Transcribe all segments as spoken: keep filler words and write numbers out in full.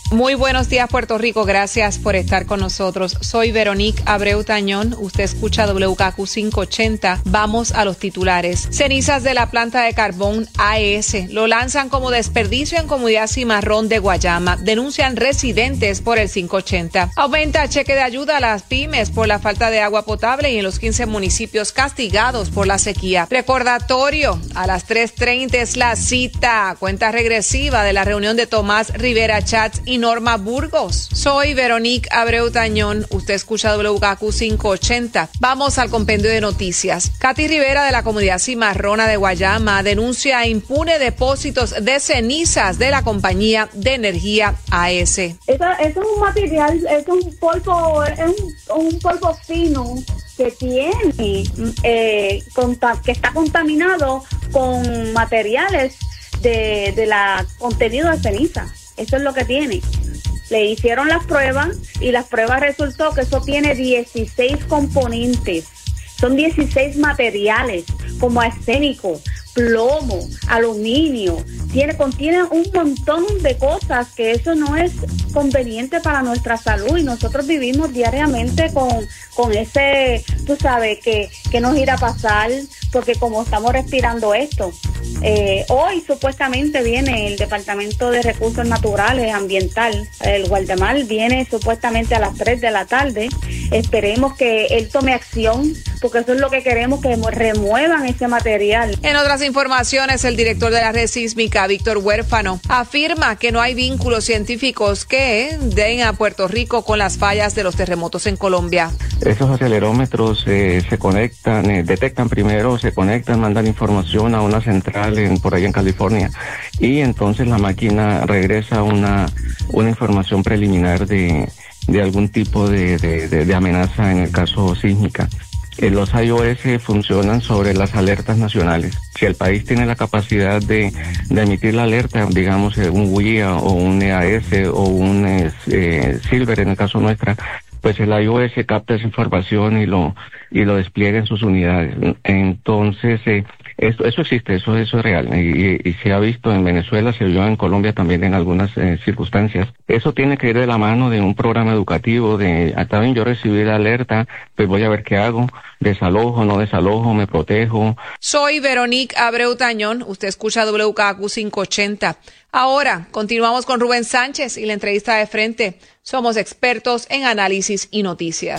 Muy buenos días, Puerto Rico. Gracias por estar con nosotros. Soy Veronique Abreu Tañón. Usted escucha W K Q quinientos ochenta. Vamos a los titulares. Cenizas de la planta de carbón A E S lo lanzan como desperdicio en comunidad Cimarrón de Guayama. Denuncian residentes por el quinientos ochenta. Aumenta cheque de ayuda a las pymes por la falta de agua potable y en los quince municipios castigados por la sequía. Recordatorio, a las tres treinta es la cita. Cuenta regresiva de la reunión de Tomás Rivera Chats y Norma Burgos. Soy Veronique Abreu Tañón. Usted escucha W K Q quinientos ochenta. Vamos al compendio de noticias. Katy Rivera de la comunidad Cimarrona de Guayama denuncia impune depósitos de cenizas de la compañía de energía A E S. Eso, eso es un material, es un polvo, es un, un polvo fino que tiene, eh, conta, que está contaminado con materiales de, de la contenido de ceniza. Eso es lo que tiene. Le hicieron las pruebas y las pruebas resultó que eso tiene dieciséis componentes. Son dieciséis materiales como arsénico, plomo, aluminio. Tiene, contiene un montón de cosas que eso no es conveniente para nuestra salud y nosotros vivimos diariamente con, con ese, tú sabes, que, que nos irá a pasar porque como estamos respirando esto. Eh, hoy supuestamente viene el Departamento de Recursos Naturales Ambiental, el Guardemar, viene supuestamente a las tres de la tarde. Esperemos que él tome acción porque eso es lo que queremos, que remuevan ese material. En otras informaciones, el director de la red sísmica, Víctor Huérfano, afirma que no hay vínculos científicos que den a Puerto Rico con las fallas de los terremotos en Colombia. Esos acelerómetros eh, se conectan, eh, detectan primero, se conectan, mandan información a una central en, por ahí en California y entonces la máquina regresa una, una información preliminar de, de algún tipo de, de, de, de amenaza en el caso sísmica. Eh, los I O S funcionan sobre las alertas nacionales. Si el país tiene la capacidad de, de emitir la alerta, digamos eh, un W I A o un E A S o un eh, eh, Silver en el caso nuestra, pues el I O S capta esa información y lo y lo despliega en sus unidades. Entonces, eh, eso, eso existe, eso, eso es real. Y, y, y se ha visto en Venezuela, se vio en Colombia también en algunas eh, circunstancias. Eso tiene que ir de la mano de un programa educativo, de, está bien, yo recibí la alerta, pues voy a ver qué hago, desalojo, no desalojo, me protejo. Soy Veronique Abreu Tañón, usted escucha W K Q quinientos ochenta. Ahora, continuamos con Rubén Sánchez y la entrevista de frente. Somos expertos en análisis y noticias.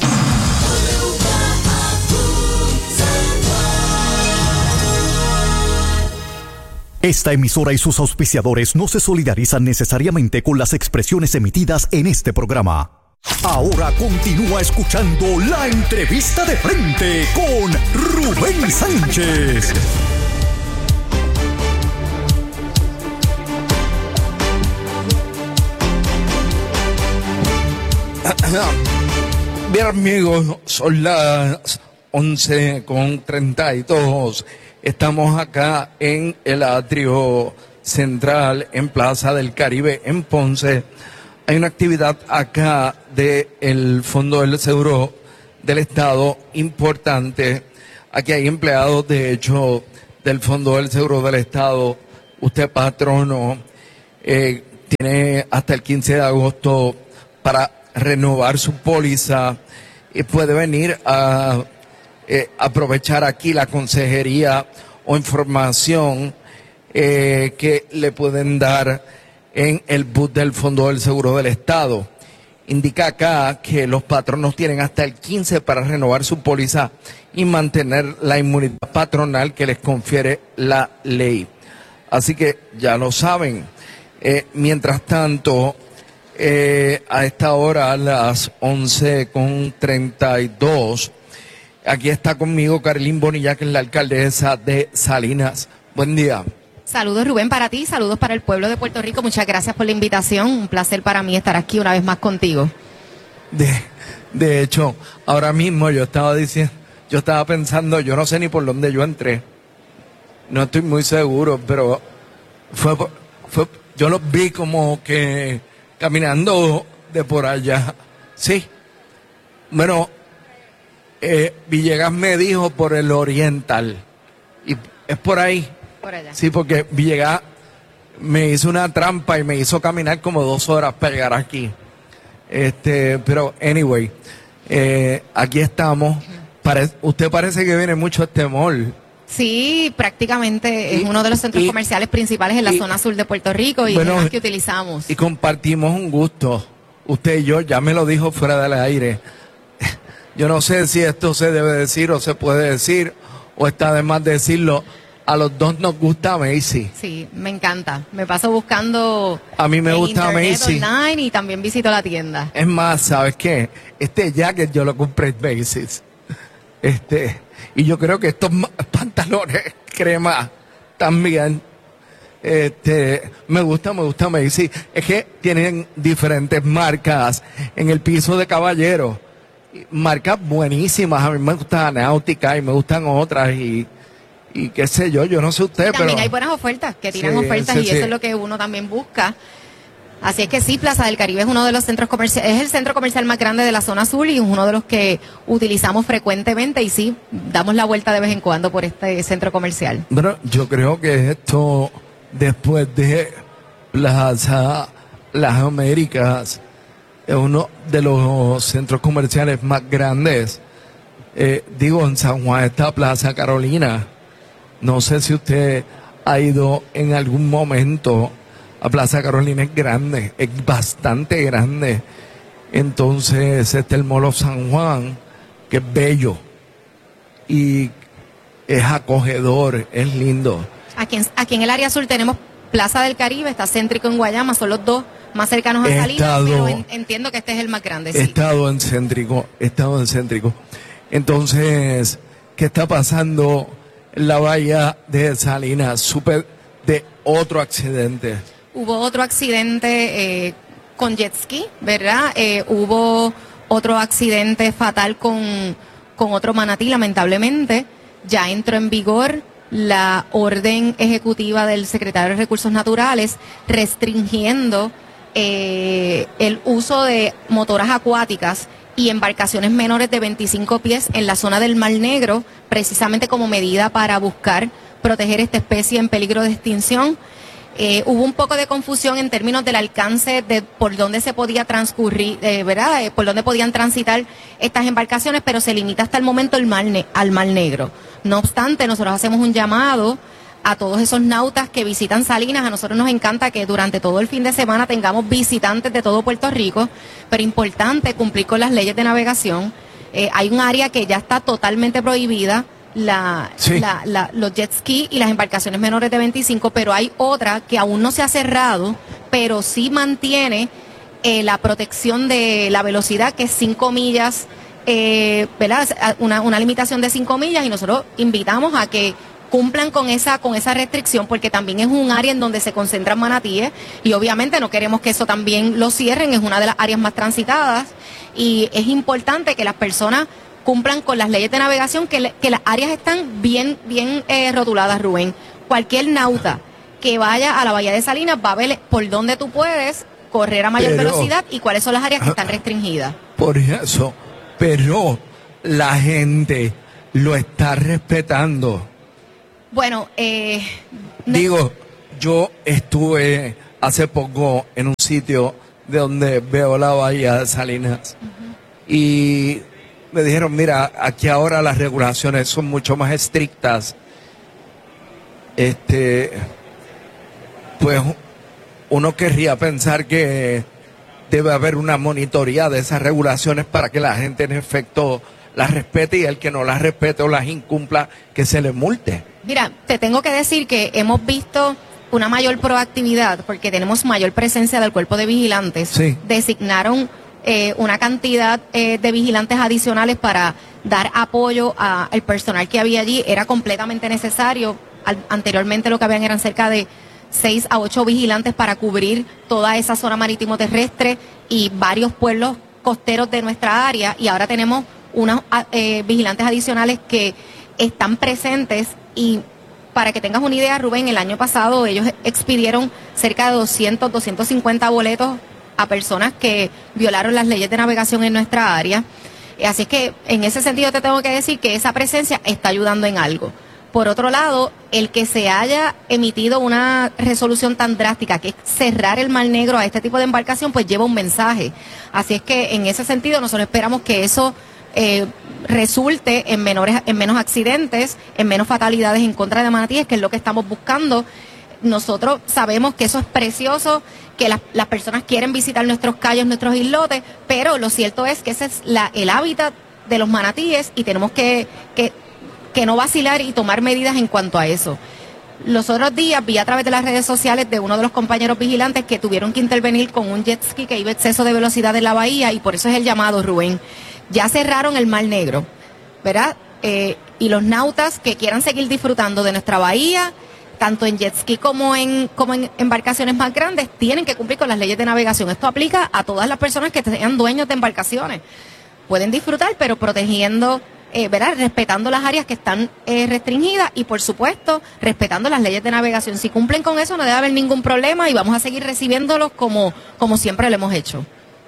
Esta emisora y sus auspiciadores no se solidarizan necesariamente con las expresiones emitidas en este programa. Ahora continúa escuchando la entrevista de frente con Rubén Sánchez. Bien, amigos, son las once con treinta y dos. Estamos acá en el atrio central, en Plaza del Caribe, en Ponce. Hay una actividad acá del Fondo del Seguro del Estado importante. Aquí hay empleados, de hecho, del Fondo del Seguro del Estado. Usted, patrono, eh, tiene hasta el quince de agosto para renovar su póliza y puede venir a eh, aprovechar aquí la consejería o información eh, que le pueden dar en el booth del Fondo del Seguro del Estado. Indica acá que los patronos tienen hasta el quince para renovar su póliza y mantener la inmunidad patronal que les confiere la ley. Así que ya lo saben. Eh, mientras tanto, eh, a esta hora, a las once con treinta y dos, aquí está conmigo Carlín Bonilla, que es la alcaldesa de Salinas. Buen día. Saludos, Rubén, para ti, saludos para el pueblo de Puerto Rico. Muchas gracias por la invitación. Un placer para mí estar aquí una vez más contigo. De, de hecho, ahora mismo yo estaba diciendo, yo estaba pensando, yo no sé ni por dónde yo entré. No estoy muy seguro, pero fue, fue yo los vi como que caminando de por allá. Sí. Bueno, eh, Villegas me dijo por el Oriental. Y es por ahí. Por allá. Sí, porque Villegas me hizo una trampa y me hizo caminar como dos horas para llegar aquí. Este, pero anyway, eh, aquí estamos. Pare, usted parece que viene mucho a este mall. Sí, prácticamente y, es uno de los centros y, comerciales principales en la y, zona sur de Puerto Rico y bueno, es el que utilizamos. Y compartimos un gusto. Usted y yo, ya me lo dijo fuera del aire. Yo no sé si esto se debe decir o se puede decir o está de más decirlo. A los dos nos gusta Macy. Sí, me encanta. Me paso buscando. A mí me en gusta internet, Macy. Online y también visito la tienda. Es más, ¿sabes qué? Este jacket yo lo compré en Macy's. Este, y yo creo que estos pantalones crema también. Este, me gusta, me gusta Macy. Es que tienen diferentes marcas en el piso de caballero. Marcas buenísimas. A mí me gusta Náutica y me gustan otras y. Y qué sé yo, yo no sé usted, y también pero... hay buenas ofertas, que tiran sí, ofertas sí, y sí. eso es lo que uno también busca. Así es que sí, Plaza del Caribe es uno de los centros comerciales, es el centro comercial más grande de la zona sur y es uno de los que utilizamos frecuentemente y sí, damos la vuelta de vez en cuando por este centro comercial. Bueno, yo creo que esto, después de Plaza Las Américas, es uno de los centros comerciales más grandes. Eh, digo, en San Juan está Plaza Carolina. No sé si usted ha ido en algún momento a Plaza Carolina, es grande, es bastante grande. Entonces está el Mall of San Juan, que es bello y es acogedor, es lindo. Aquí en, aquí en el área sur tenemos Plaza del Caribe, está céntrico en Guayama, son los dos más cercanos a He Salinas, estado, pero en, entiendo que este es el más grande. He sí. estado en céntrico, he estado en céntrico. Entonces, ¿qué está pasando en la bahía de Salinas? Supe de otro accidente. Hubo otro accidente eh, con jet ski, ¿verdad? Eh, hubo otro accidente fatal con, con otro manatí, lamentablemente. Ya entró en vigor la orden ejecutiva del secretario de Recursos Naturales restringiendo eh, el uso de motoras acuáticas y embarcaciones menores de veinticinco pies en la zona del Mar Negro, precisamente como medida para buscar proteger esta especie en peligro de extinción. Eh, hubo un poco de confusión en términos del alcance de por dónde se podía transcurrir, eh, ¿verdad? Eh, por dónde podían transitar estas embarcaciones, pero se limita hasta el momento el mar ne- al Mar Negro. No obstante, nosotros hacemos un llamado a todos esos nautas que visitan Salinas. A nosotros nos encanta que durante todo el fin de semana tengamos visitantes de todo Puerto Rico, pero importante cumplir con las leyes de navegación. Eh, hay un área que ya está totalmente prohibida, la, sí. la, la, los jet ski y las embarcaciones menores de veinticinco, pero hay otra que aún no se ha cerrado, pero sí mantiene eh, la protección de la velocidad, que es cinco millas, eh, ¿verdad? Una, una limitación de cinco millas, y nosotros invitamos a que cumplan con esa con esa restricción, porque también es un área en donde se concentran manatíes y obviamente no queremos que eso también lo cierren. Es una de las áreas más transitadas y es importante que las personas cumplan con las leyes de navegación, que, le, que las áreas están bien bien eh, rotuladas, Rubén. Cualquier nauta que vaya a la bahía de Salinas va a ver por dónde tú puedes correr a mayor pero, velocidad y cuáles son las áreas que están restringidas. Por eso, pero la gente lo está respetando. Bueno, eh, no. Digo, yo estuve hace poco en un sitio de donde veo la bahía de Salinas uh-huh. y me dijeron, mira, aquí ahora las regulaciones son mucho más estrictas. Este, pues uno querría pensar que debe haber una monitoría de esas regulaciones para que la gente en efecto las respete, y el que no las respete o las incumpla, que se le multe. Mira, te tengo que decir que hemos visto una mayor proactividad porque tenemos mayor presencia del cuerpo de vigilantes. Sí. Designaron eh, una cantidad eh, de vigilantes adicionales para dar apoyo al personal que había allí. Era completamente necesario. Al, anteriormente lo que habían eran cerca de seis a ocho vigilantes para cubrir toda esa zona marítimo terrestre y varios pueblos costeros de nuestra área, y ahora tenemos unos eh, vigilantes adicionales que están presentes. Y para que tengas una idea, Rubén, el año pasado ellos expidieron cerca de doscientos, doscientos cincuenta boletos a personas que violaron las leyes de navegación en nuestra área. Así es que en ese sentido te tengo que decir que esa presencia está ayudando en algo. Por otro lado, el que se haya emitido una resolución tan drástica, que es cerrar el Mar Negro a este tipo de embarcación, pues lleva un mensaje. Así es que en ese sentido nosotros esperamos que eso eh, resulte en menores, en menos accidentes, en menos fatalidades en contra de manatíes, que es lo que estamos buscando. Nosotros sabemos que eso es precioso, que las, las personas quieren visitar nuestros cayos, nuestros islotes, pero lo cierto es que ese es la, el hábitat de los manatíes y tenemos que, que, que no vacilar y tomar medidas en cuanto a eso. Los otros días vi a través de las redes sociales de uno de los compañeros vigilantes que tuvieron que intervenir con un jet ski que iba a exceso de velocidad en la bahía, y por eso es el llamado, Rubén. Ya cerraron el Mar Negro, ¿verdad? Eh, y los nautas que quieran seguir disfrutando de nuestra bahía, tanto en jet ski como en, como en embarcaciones más grandes, tienen que cumplir con las leyes de navegación. Esto aplica a todas las personas que sean dueños de embarcaciones. Pueden disfrutar, pero protegiendo, eh, ¿verdad? Respetando las áreas que están eh, restringidas y, por supuesto, respetando las leyes de navegación. Si cumplen con eso, no debe haber ningún problema y vamos a seguir recibiéndolos como, como siempre lo hemos hecho.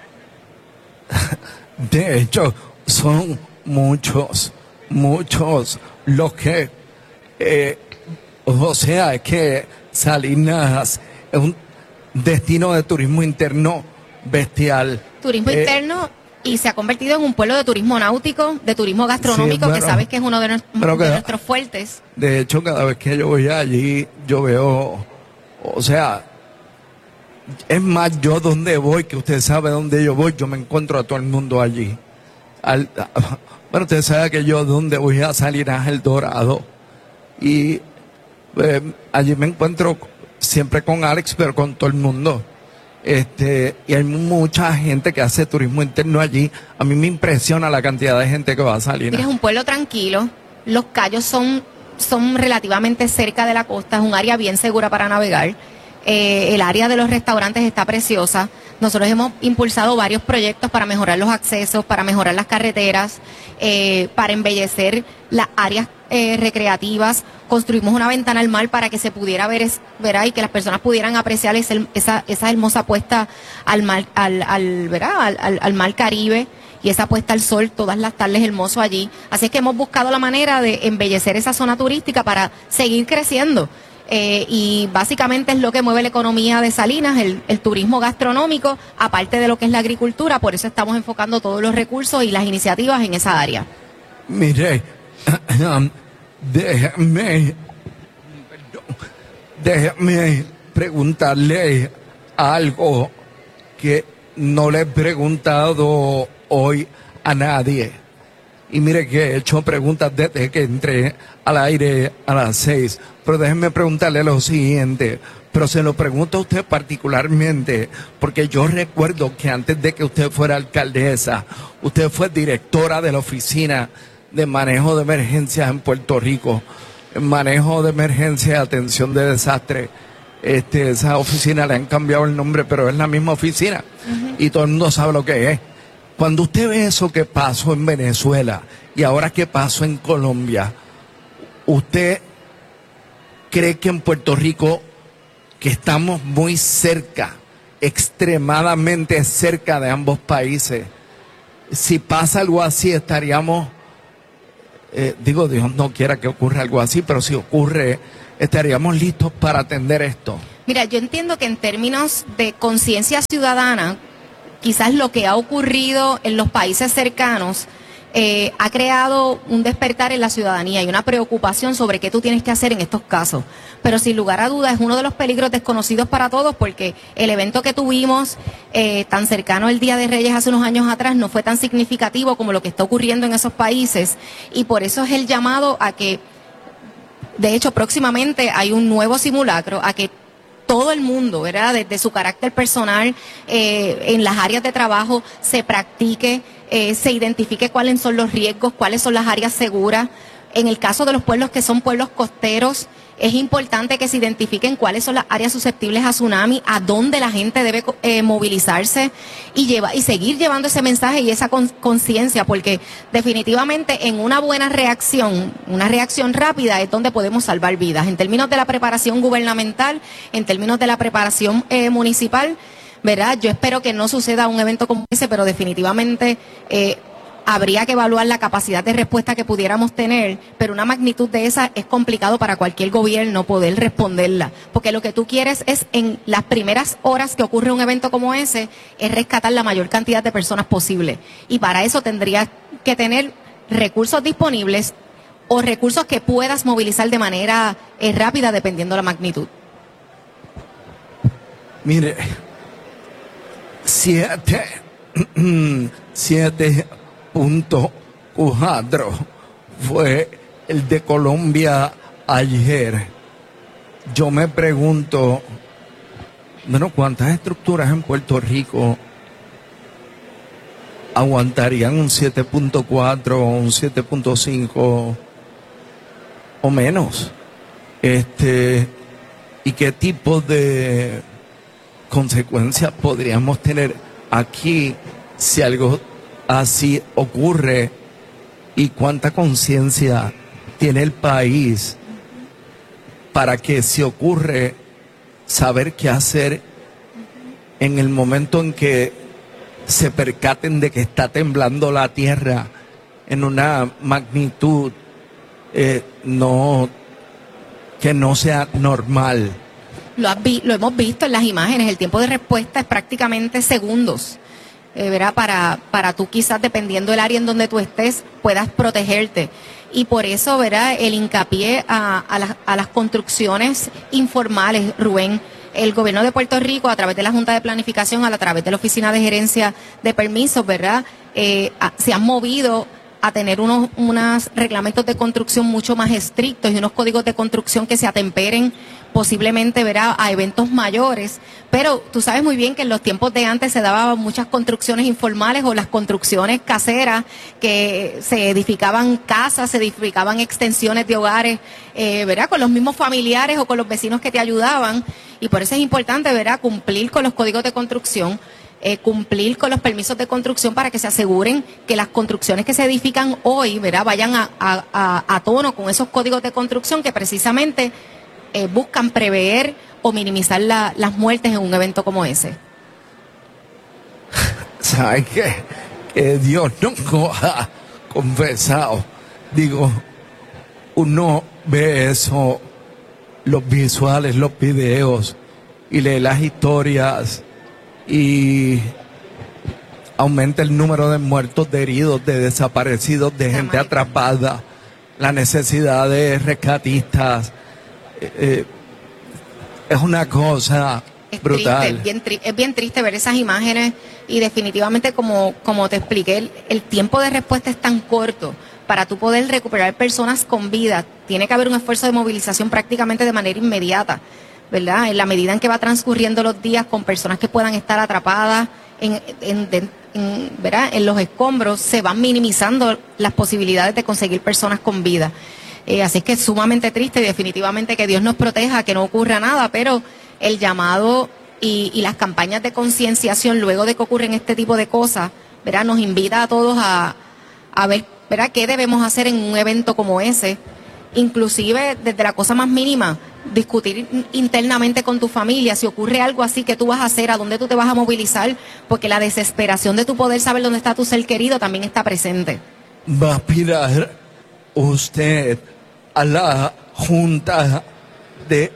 De hecho, son muchos, muchos los que... Eh, O sea, es que Salinas es un destino de turismo interno bestial. Turismo eh, interno y se ha convertido en un pueblo de turismo náutico, de turismo gastronómico, sí, bueno, que sabes que es uno de, nos, de que, nuestros fuertes. De hecho, cada vez que yo voy allí, yo veo, o sea, es más, yo donde voy, que usted sabe dónde yo voy, yo me encuentro a todo el mundo allí. Al, bueno, usted sabe que yo donde voy a Salinas El Dorado y... Eh, allí me encuentro siempre con Alex, pero con todo el mundo. Este, y hay mucha gente que hace turismo interno allí. A mí me impresiona la cantidad de gente que va a Salinas. Es un pueblo tranquilo. Los cayos son, son relativamente cerca de la costa. Es un área bien segura para navegar. Eh, el área de los restaurantes está preciosa. Nosotros hemos impulsado varios proyectos para mejorar los accesos, para mejorar las carreteras, eh, para embellecer las áreas eh, recreativas. Construimos una ventana al mar para que se pudiera ver, ¿verdad? Y que las personas pudieran apreciar ese, esa, esa hermosa puesta al mar, al, al, ¿verdad? Al, al, al mar Caribe, y esa puesta al sol todas las tardes hermoso allí. Así es que hemos buscado la manera de embellecer esa zona turística para seguir creciendo. Eh, y básicamente es lo que mueve la economía de Salinas, el, el turismo gastronómico, aparte de lo que es la agricultura. Por eso estamos enfocando todos los recursos y las iniciativas en esa área. Mire, déjeme, déjeme preguntarle algo que no le he preguntado hoy a nadie. Y mire que he hecho preguntas desde que entré al aire a las seis. Pero déjenme preguntarle lo siguiente. Pero se lo pregunto a usted particularmente, porque yo recuerdo que antes de que usted fuera alcaldesa, usted fue directora de la Oficina de Manejo de Emergencias en Puerto Rico. Manejo de Emergencia y Atención de Desastres. Este, esa oficina le han cambiado el nombre, pero es la misma oficina. Uh-huh. Y todo el mundo sabe lo que es. Cuando usted ve eso que pasó en Venezuela y ahora que pasó en Colombia, ¿usted cree que en Puerto Rico, que estamos muy cerca, extremadamente cerca de ambos países, si pasa algo así estaríamos, eh, digo, Dios no quiera que ocurra algo así, pero si ocurre, estaríamos listos para atender esto? Mira, yo entiendo que en términos de conciencia ciudadana, quizás lo que ha ocurrido en los países cercanos eh, ha creado un despertar en la ciudadanía y una preocupación sobre qué tú tienes que hacer en estos casos. Pero sin lugar a dudas es uno de los peligros desconocidos para todos, porque el evento que tuvimos eh, tan cercano el Día de Reyes hace unos años atrás no fue tan significativo como lo que está ocurriendo en esos países, y por eso es el llamado a que, de hecho próximamente hay un nuevo simulacro, a que todo el mundo, ¿verdad?, desde su carácter personal, eh, en las áreas de trabajo, se practique, eh, se identifique cuáles son los riesgos, cuáles son las áreas seguras. En el caso de los pueblos que son pueblos costeros, es importante que se identifiquen cuáles son las áreas susceptibles a tsunami, a dónde la gente debe eh, movilizarse y, lleva, y seguir llevando ese mensaje y esa con, conciencia, porque definitivamente en una buena reacción, una reacción rápida es donde podemos salvar vidas. En términos de la preparación gubernamental, en términos de la preparación eh, municipal, ¿verdad? Yo espero que no suceda un evento como ese, pero definitivamente... Eh, habría que evaluar la capacidad de respuesta que pudiéramos tener, pero una magnitud de esa es complicado para cualquier gobierno poder responderla, porque lo que tú quieres es en las primeras horas que ocurre un evento como ese, es rescatar la mayor cantidad de personas posible, y para eso tendrías que tener recursos disponibles o recursos que puedas movilizar de manera eh, rápida dependiendo de la magnitud. Mire, siete, siete punto cuatro fue el de Colombia ayer. Yo me pregunto, bueno, ¿cuántas estructuras en Puerto Rico aguantarían un siete punto cuatro o un siete punto cinco o menos? Este, ¿y qué tipo de consecuencias podríamos tener aquí si algo así ocurre? ¿Y cuánta conciencia tiene el país para que si ocurre, saber qué hacer en el momento en que se percaten de que está temblando la tierra en una magnitud eh, no que no sea normal? Lo, has vi, lo hemos visto en las imágenes, el tiempo de respuesta es prácticamente segundos, eh, ¿verdad? Para, para tú quizás, dependiendo del área en donde tú estés, puedas protegerte. Y por eso, ¿verdad? El hincapié a, a, las, a las construcciones informales, Rubén. El gobierno de Puerto Rico, a través de la Junta de Planificación, a través de la Oficina de Gerencia de Permisos, ¿verdad? Eh, a, se han movido a tener unos, unos reglamentos de construcción mucho más estrictos y unos códigos de construcción que se atemperen posiblemente, ¿verdad?, a eventos mayores. Pero tú sabes muy bien que en los tiempos de antes se daban muchas construcciones informales o las construcciones caseras, que se edificaban casas, se edificaban extensiones de hogares, eh, ¿verdad?, con los mismos familiares o con los vecinos que te ayudaban. Y por eso es importante, ¿verdad?, cumplir con los códigos de construcción, eh, cumplir con los permisos de construcción para que se aseguren que las construcciones que se edifican hoy, ¿verdad?, vayan a, a, a, a tono con esos códigos de construcción que precisamente eh, buscan prever o minimizar la, las muertes en un evento como ese. ¿Sabes qué? Que Dios no ha confesado. Digo, uno ve eso, los visuales, los videos, y lee las historias, y aumenta el número de muertos, de heridos, de desaparecidos, de gente atrapada, la necesidad de rescatistas. Eh, eh, es una cosa es brutal. Triste, es, bien tri es bien triste ver esas imágenes, y definitivamente, como, como te expliqué, el, el tiempo de respuesta es tan corto. Para tú poder recuperar personas con vida, tiene que haber un esfuerzo de movilización prácticamente de manera inmediata, ¿verdad? En la medida en que va transcurriendo los días con personas que puedan estar atrapadas en, en, en, en, ¿verdad?, en los escombros, se van minimizando las posibilidades de conseguir personas con vida. Eh, así es que es sumamente triste, y definitivamente que Dios nos proteja, que no ocurra nada, pero el llamado y, y las campañas de concienciación luego de que ocurren este tipo de cosas, ¿verdad?, nos invita a todos a, a ver, ¿verdad?, qué debemos hacer en un evento como ese, inclusive desde la cosa más mínima, discutir internamente con tu familia si ocurre algo así, qué tú vas a hacer, a dónde tú te vas a movilizar, porque la desesperación de tu poder saber dónde está tu ser querido también está presente. ¿Va a aspirar usted a la Junta de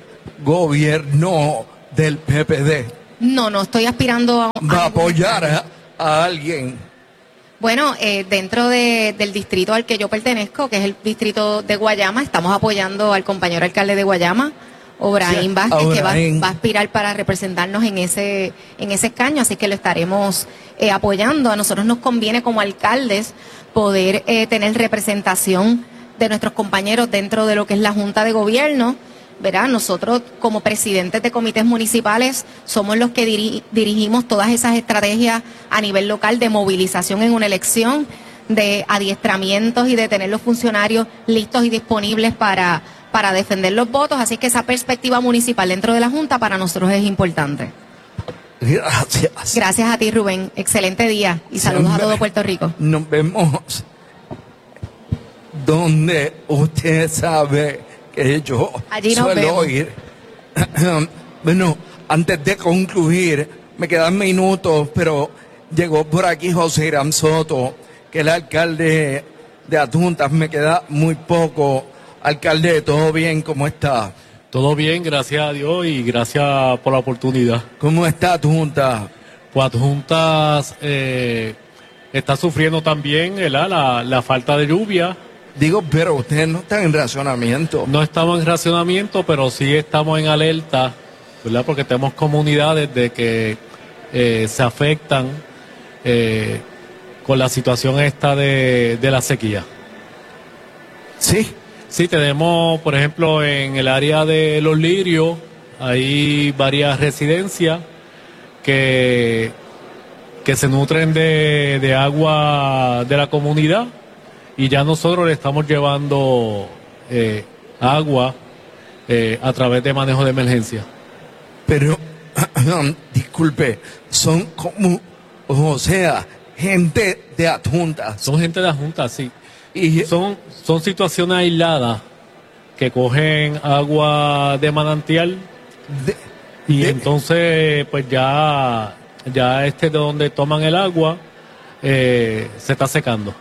Gobierno del P P D? No, no estoy aspirando a... ¿Va a apoyar a, a alguien? Bueno, eh, dentro de, del distrito al que yo pertenezco, que es el distrito de Guayama, estamos apoyando al compañero alcalde de Guayama, Obraín sí, Vázquez, Obraín, que va, va a aspirar para representarnos en ese, en ese escaño, así que lo estaremos eh, apoyando. A nosotros nos conviene como alcaldes poder eh, tener representación de nuestros compañeros dentro de lo que es la Junta de Gobierno, ¿verdad? Nosotros como presidentes de comités municipales somos los que diri dirigimos todas esas estrategias a nivel local de movilización en una elección, de adiestramientos y de tener los funcionarios listos y disponibles para, para defender los votos. Así que esa perspectiva municipal dentro de la Junta para nosotros es importante. Gracias. Gracias a ti, Rubén. Excelente día y saludos Siempre. a todo Puerto Rico. Nos vemos donde usted sabe que yo Allí nos suelo vemos. ir. Bueno, antes de concluir, me quedan minutos, pero llegó por aquí José Irán Soto, que el alcalde de Adjuntas. Me queda muy poco. Alcalde, ¿todo bien? ¿Cómo está? Todo bien, gracias a Dios y gracias por la oportunidad. ¿Cómo está Adjuntas? Pues Adjuntas eh, está sufriendo también ¿verdad? La, la falta de lluvia. Digo, pero ustedes no están en racionamiento. No estamos en racionamiento, pero sí estamos en alerta, ¿verdad? Porque tenemos comunidades de que eh, se afectan eh, con la situación esta de, de la sequía. Sí. Sí, tenemos, por ejemplo, en el área de Los Lirios, hay varias residencias que, que se nutren de, de agua de la comunidad y ya nosotros le estamos llevando eh, agua eh, a través de manejo de emergencia. Pero, disculpe, son como, o sea, gente de Adjuntas. Son gente de Adjuntas, sí. Y son, son situaciones aisladas que cogen agua de manantial de, y de, entonces pues ya, ya este de donde toman el agua eh, se está secando.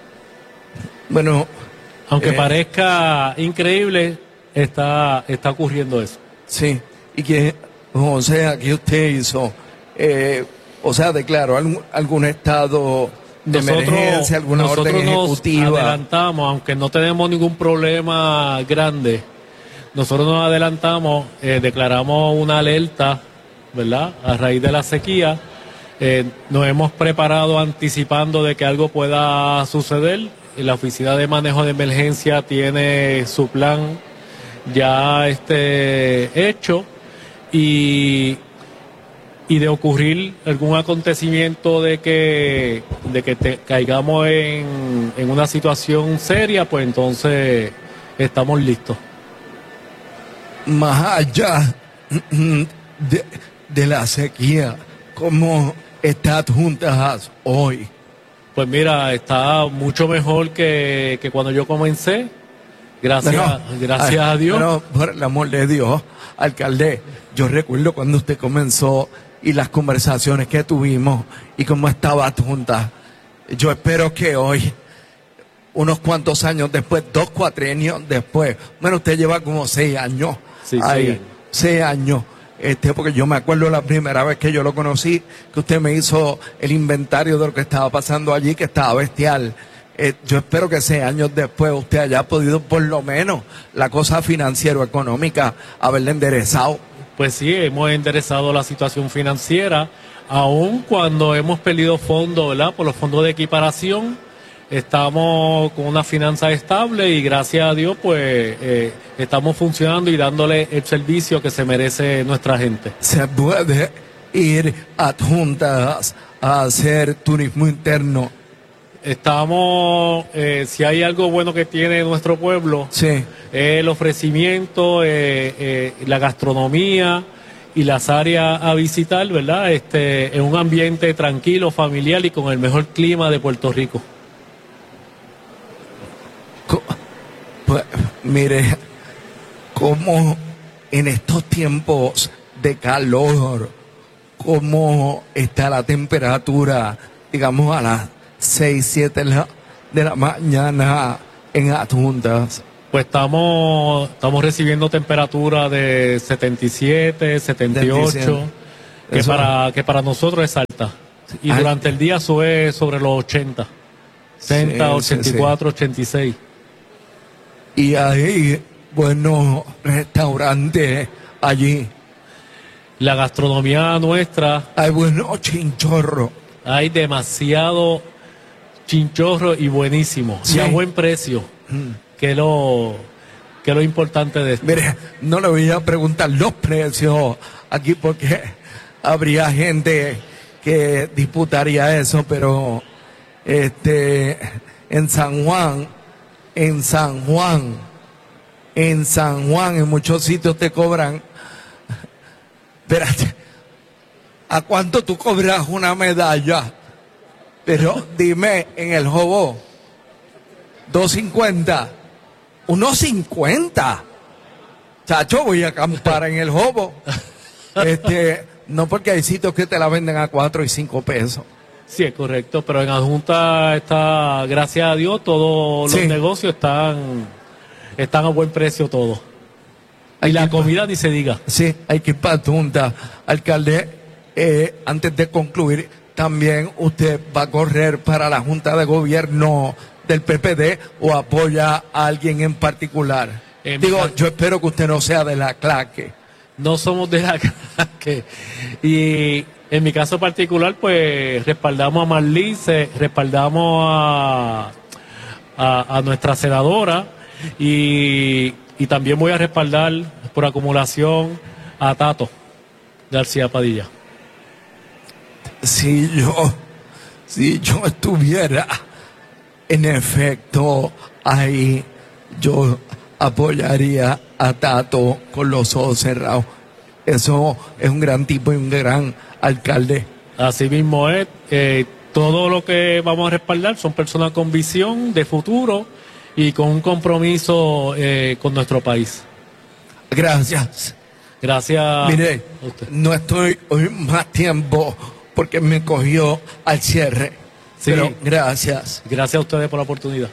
Bueno, aunque eh, parezca increíble, está, está ocurriendo eso. Sí, y que, o sea, que usted hizo, eh, o sea, declaró algún, algún estado de nosotros, emergencia, alguna nosotros orden nos ejecutiva. Adelantamos, aunque no tenemos ningún problema grande, nosotros nos adelantamos, eh, declaramos una alerta, ¿verdad? A raíz de la sequía, eh, nos hemos preparado anticipando de que algo pueda suceder. La Oficina de Manejo de Emergencia tiene su plan ya este hecho y, y de ocurrir algún acontecimiento de que, de que te, caigamos en, en una situación seria, pues entonces estamos listos. Más allá de, de la sequía, ¿cómo está Adjuntas hoy? Pues mira, está mucho mejor que, que cuando yo comencé. Gracias, pero, gracias a Dios. Pero por el amor de Dios, alcalde, yo recuerdo cuando usted comenzó y las conversaciones que tuvimos y cómo estaba Adjuntas. Yo espero que hoy, unos cuantos años después, dos cuatrienios después, bueno, usted lleva como seis años. Sí, ahí, seis años. Seis años. Este, porque yo me acuerdo la primera vez que yo lo conocí, que usted me hizo el inventario de lo que estaba pasando allí, que estaba bestial. Eh, yo espero que seis años después usted haya podido por lo menos la cosa financiero-económica haberle enderezado. Pues sí, hemos enderezado la situación financiera, aun cuando hemos perdido fondos, ¿verdad? Por los fondos de equiparación, estamos con una finanza estable y gracias a Dios, pues eh, estamos funcionando y dándole el servicio que se merece nuestra gente. Se puede ir Adjuntas a hacer turismo interno. Estamos, eh, si hay algo bueno que tiene nuestro pueblo, sí. el ofrecimiento, eh, eh, la gastronomía y las áreas a visitar, ¿verdad? Este, en un ambiente tranquilo, familiar y con el mejor clima de Puerto Rico. Pues, mire, como en estos tiempos de calor, cómo está la temperatura, digamos, a las seis, siete de la, de la mañana en Adjuntas. Pues estamos, estamos recibiendo temperatura de setenta y siete, setenta y ocho, que para, que para nosotros es alta. Y Ay. durante el día sube sobre los ochenta, setenta, sí, ochenta y cuatro, sí, sí. ochenta y seis. Y hay buenos restaurantes allí. La gastronomía nuestra. Hay buenos chinchorros. Hay demasiado chinchorro y buenísimo. Sí. Y a buen precio. Mm. Que es lo, que lo importante de esto. Mire, no le voy a preguntar los precios aquí porque habría gente que disputaría eso, pero este en San Juan, en San Juan, en San Juan, en muchos sitios te cobran. Espérate, ¿a cuánto tú cobras una medalla? Pero dime, en el Jobo, dos cincuenta, uno cincuenta. Chacho, voy a acampar en el Jobo. Este, no porque hay sitios que te la venden a cuatro y cinco pesos. Sí, es correcto, pero en Adjunta está, gracias a Dios, todos Sí. los negocios están, están a buen precio todos. Y Hay la que- comida ni se diga. Sí, hay que ir para Adjunta. Alcalde, eh, antes de concluir, también usted va a correr para la Junta de Gobierno del P P D o apoya a alguien en particular. En Digo, mi ca- yo espero que usted no sea de la claque. No somos de la que y en mi caso particular, pues respaldamos a Marlice, respaldamos a, a, a nuestra senadora y, y también voy a respaldar por acumulación a Tato García Padilla. Si yo, si yo estuviera en efecto ahí, yo apoyaría a Tato con los ojos cerrados. Eso es un gran tipo y un gran alcalde. Así mismo es, eh, todo lo que vamos a respaldar son personas con visión de futuro y con un compromiso eh, con nuestro país. Gracias. Gracias Mire, a usted. no estoy hoy más tiempo porque me cogió al cierre. Sí. Pero gracias. Gracias a ustedes por la oportunidad.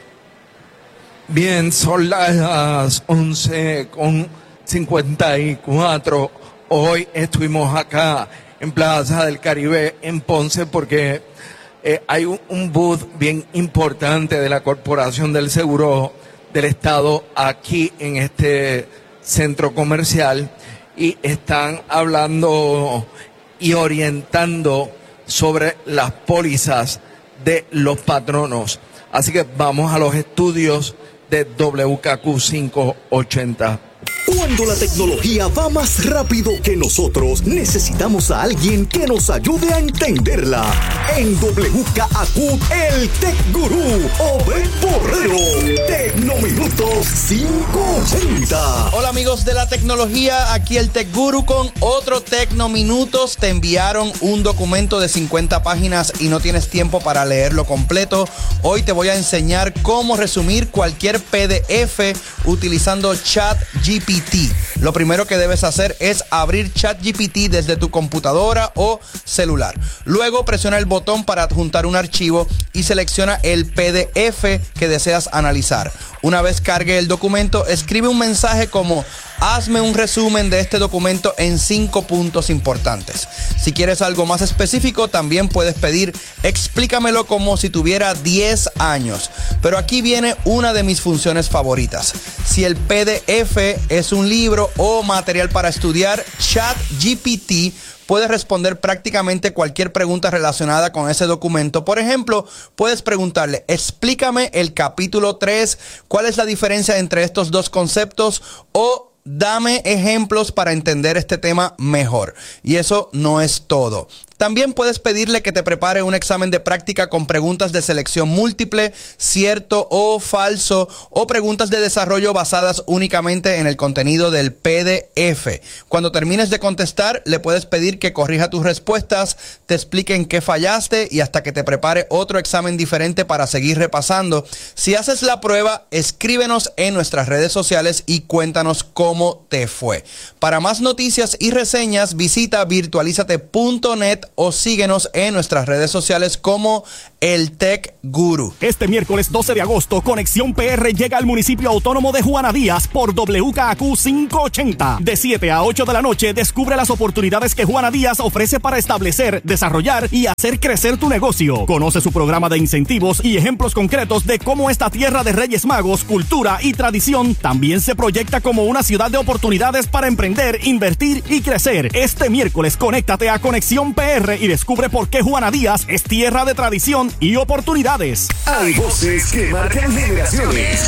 Bien, son las once con cincuenta y cuatro. Hoy estuvimos acá en Plaza del Caribe, en Ponce, porque eh, hay un, un booth bien importante de la Corporación del Seguro del Estado aquí en este centro comercial y están hablando y orientando sobre las pólizas de los patronos. Así que vamos a los estudios de W K Q quinientos ochenta. Cuando la tecnología va más rápido que nosotros, necesitamos a alguien que nos ayude a entenderla. En W K Q, el Tech Gurú, Obed Borrero. Tecnominutos quinientos ochenta. Hola amigos de la tecnología, aquí el Tech Guru con otro Tecnominutos. Te enviaron un documento de cincuenta páginas y no tienes tiempo para leerlo completo. Hoy te voy a enseñar cómo resumir cualquier P D F utilizando ChatGPT. Lo primero que debes hacer es abrir ChatGPT desde tu computadora o celular. Luego presiona el botón para adjuntar un archivo y selecciona el P D F que deseas analizar. Una vez cargue el documento, escribe un mensaje como: hazme un resumen de este documento en cinco puntos importantes. Si quieres algo más específico, también puedes pedir: explícamelo como si tuviera diez años. Pero aquí viene una de mis funciones favoritas. Si el P D F es un libro o material para estudiar, ChatGPT puedes responder prácticamente cualquier pregunta relacionada con ese documento. Por ejemplo, puedes preguntarle: explícame el capítulo tres, ¿cuál es la diferencia entre estos dos conceptos? O dame ejemplos para entender este tema mejor. Y eso no es todo. También puedes pedirle que te prepare un examen de práctica con preguntas de selección múltiple, cierto o falso, o preguntas de desarrollo basadas únicamente en el contenido del P D F. Cuando termines de contestar, le puedes pedir que corrija tus respuestas, te explique en qué fallaste y hasta que te prepare otro examen diferente para seguir repasando. Si haces la prueba, escríbenos en nuestras redes sociales y cuéntanos cómo te fue. Para más noticias y reseñas, visita virtualizate punto net o síguenos en nuestras redes sociales como el Tech Guru. Este miércoles doce de agosto, Conexión P R llega al municipio autónomo de Juana Díaz por W K Q quinientos ochenta. De siete a ocho de la noche, descubre las oportunidades que Juana Díaz ofrece para establecer, desarrollar y hacer crecer tu negocio. Conoce su programa de incentivos y ejemplos concretos de cómo esta tierra de Reyes Magos, cultura y tradición también se proyecta como una ciudad de oportunidades para emprender, invertir y crecer. Este miércoles, conéctate a Conexión P R y descubre por qué Juana Díaz es tierra de tradición y oportunidades. Hay voces que marcan generaciones.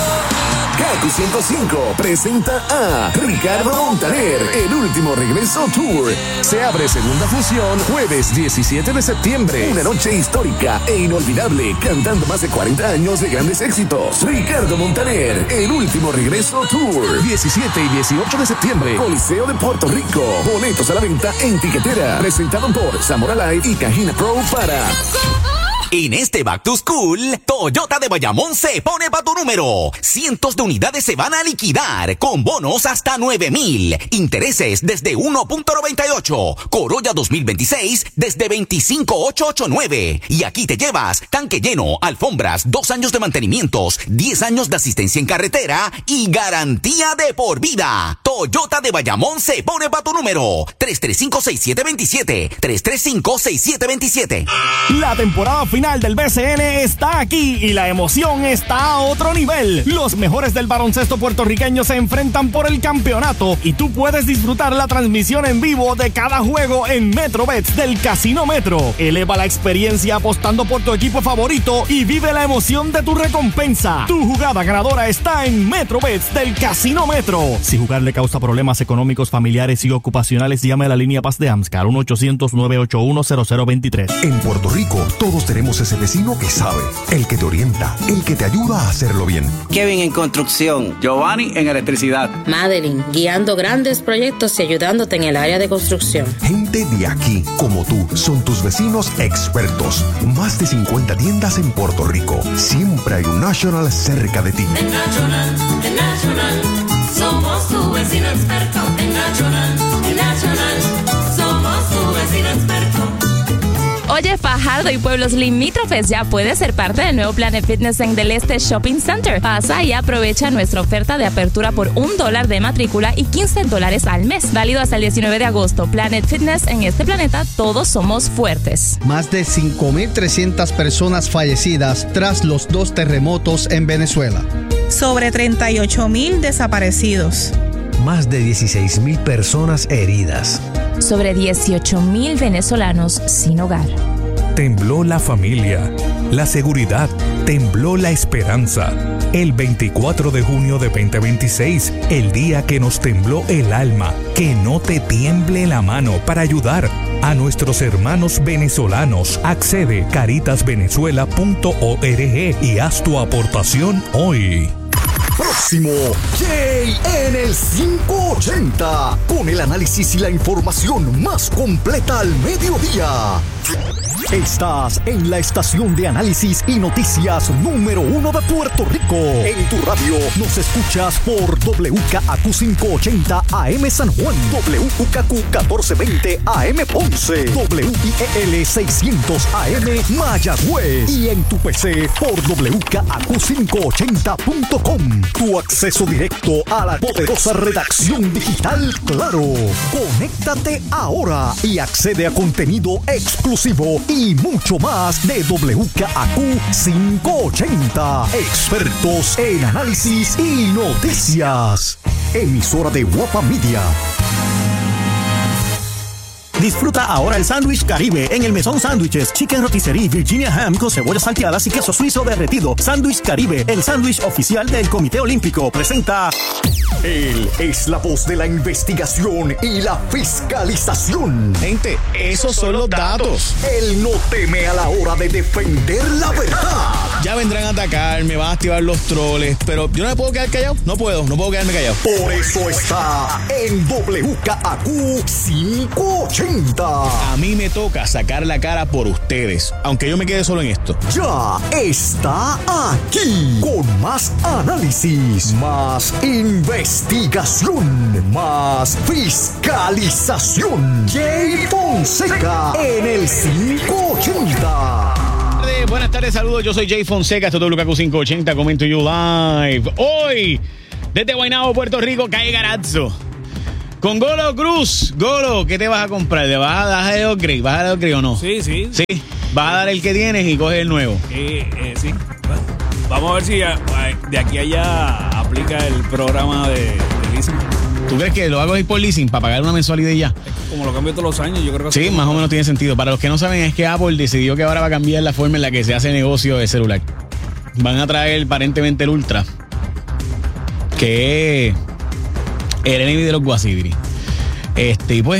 K Q ciento cinco presenta a Ricardo Montaner, el último regreso tour. Se abre segunda función jueves diecisiete de septiembre. Una noche histórica e inolvidable, cantando más de cuarenta años de grandes éxitos. Ricardo Montaner, el último regreso tour. diecisiete y dieciocho de septiembre, Coliseo de Puerto Rico. Boletos a la venta en Tiquetera. Presentado por Zamora Live y Cajina Pro para En este Back to School, Toyota de Bayamón se pone pa' tu número. Cientos de unidades se van a liquidar con bonos hasta nueve mil. Intereses desde uno punto noventa y ocho. Corolla dos mil veintiséis desde veinticinco mil ochocientos ochenta y nueve. Y aquí te llevas tanque lleno, alfombras, dos años de mantenimientos, diez años de asistencia en carretera y garantía de por vida. Toyota de Bayamón se pone pa' tu número. tres tres cinco, seis siete dos siete. tres tres cinco, seis siete dos siete. La temporada final del B C N está aquí y la emoción está a otro nivel. Los mejores del baloncesto puertorriqueño se enfrentan por el campeonato y tú puedes disfrutar la transmisión en vivo de cada juego en MetroBets del Casino Metro. Eleva la experiencia apostando por tu equipo favorito y vive la emoción de tu recompensa. Tu jugada ganadora está en MetroBets del Casino Metro. Si jugar le causa problemas económicos, familiares y ocupacionales, llame a la línea Paz de AMSCAR uno ochocientos, nueve ocho uno, cero cero dos tres. En Puerto Rico, todos tenemos ese vecino que sabe, el que te orienta, el que te ayuda a hacerlo bien. Kevin en construcción, Giovanni en electricidad, Madeline guiando grandes proyectos y ayudándote en el área de construcción. Gente de aquí, como tú, son tus vecinos expertos. Más de cincuenta tiendas en Puerto Rico. Siempre hay un National cerca de ti. En National, en National, somos tu vecino experto. En National, en National, somos tu vecino experto. Oye, Fajardo y pueblos limítrofes, ya puedes ser parte del nuevo Planet Fitness en Del Este Shopping Center. Pasa y aprovecha nuestra oferta de apertura por un dólar de matrícula y quince dólares al mes. Válido hasta el diecinueve de agosto. Planet Fitness, en este planeta todos somos fuertes. Más de cinco mil trescientas personas fallecidas tras los dos terremotos en Venezuela. Sobre treinta y ocho mil desaparecidos. Más de dieciséis mil personas heridas. Sobre dieciocho mil venezolanos sin hogar. Tembló la familia, la seguridad, tembló la esperanza. El veinticuatro de junio de veinte veintiséis, el día que nos tembló el alma, que no te tiemble la mano para ayudar a nuestros hermanos venezolanos. Accede a caritas venezuela punto org y haz tu aportación hoy. Próximo, Jay en el quinientos ochenta, con el análisis y la información más completa al mediodía. Estás en la estación de análisis y noticias número uno de Puerto Rico. En tu radio nos escuchas por W K A Q quinientos ochenta A M San Juan, W K Q catorce veinte A M Ponce, W I E L seiscientos A M Mayagüez y en tu P C por W K A Q quinientos ochenta punto com. Tu acceso directo a la poderosa redacción digital Claro. Conéctate ahora y accede a contenido exclusivo y mucho más de W K A Q quinientos ochenta. Expertos en análisis y noticias. Emisora de Guapa Media. Disfruta ahora el sándwich Caribe en el Mesón Sándwiches, Chicken Rotisserie, Virginia Ham con cebollas salteadas y queso suizo derretido. Sándwich Caribe, el sándwich oficial del Comité Olímpico, presenta. Él es la voz de la investigación y la fiscalización. Gente, esos son los datos. Él no teme a la hora de defender la verdad. Ya vendrán a atacarme, van a activar los troles, pero yo no me puedo quedar callado. No puedo, no puedo quedarme callado. Por eso está en W K A Q quinientos ochenta. A mí me toca sacar la cara por ustedes, aunque yo me quede solo en esto. Ya está aquí con más análisis, más investigación, más fiscalización. Jay Fonseca en el quinientos ochenta. Buenas tardes, saludos. Yo soy Jay Fonseca, esto es W K Q quinientos ochenta, coming to you live. Hoy, desde Guaynabo, Puerto Rico, calle Garazzo. Con Golo Cruz. Golo, ¿qué te vas a comprar? ¿Le vas a dar el upgrade? ¿Vas a dar el upgrade o no? Sí, sí. Sí. ¿Vas a dar el que tienes y coges el nuevo? Eh, eh, sí. Vamos a ver si de aquí a allá aplica el programa de, de leasing. ¿Tú crees que lo hago por leasing para pagar una mensualidad y ya? Como lo cambio todos los años, yo creo que sí, más o menos tiene sentido. Para los que no saben, es que Apple decidió que ahora va a cambiar la forma en la que se hace negocio de celular. Van a traer aparentemente el Ultra, que es el enemigo de los Guasidri. Este, y pues